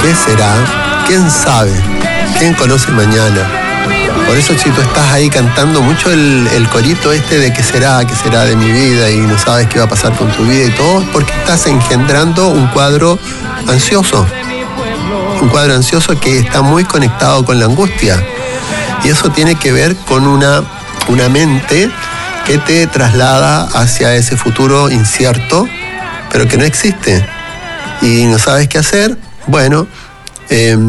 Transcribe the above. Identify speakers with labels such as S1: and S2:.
S1: ¿qué será? ¿Quién sabe? ¿Quién conoce mañana? Por eso si tú estás ahí cantando mucho el corito de qué será de mi vida y no sabes qué va a pasar con tu vida y todo, porque estás engendrando un cuadro ansioso. Un cuadro ansioso que está muy conectado con la angustia. Y eso tiene que ver con una mente que te traslada hacia ese futuro incierto, pero que no existe. Y no sabes qué hacer. Bueno,